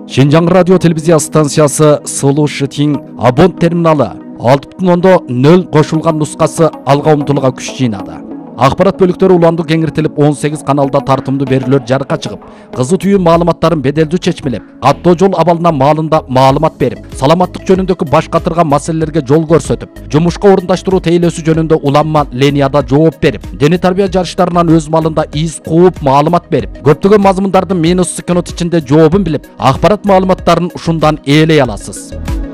Шинжаң радио телевизия станциясы Сулу Шитин абон терминалы 6.0 кошулган нускасы алга умтулууга күч жыйнады. Акпарат бөлүктөрү уланды кеңиртилип 18 каналда тартымдуу берүүлөр жарыкка чыгып, кызы түйүн маалыматтарын беделдүү чечмелеп, каттоо жол абалына маалында маалымат берип, саламаттык жөнүндөгү баш катырган маселелерге жол көрсөтүп, жумушка орундаштыруу тейлөөсү жөнүндө уланма ленияда жооп берип, дене тарбия жарыштарынан өз малында из кууп маалымат берип, көптөгөн мазмундардын минус секунд ичинде жообун билип, акпарат маалыматтарын ушундан ээлей аласыз.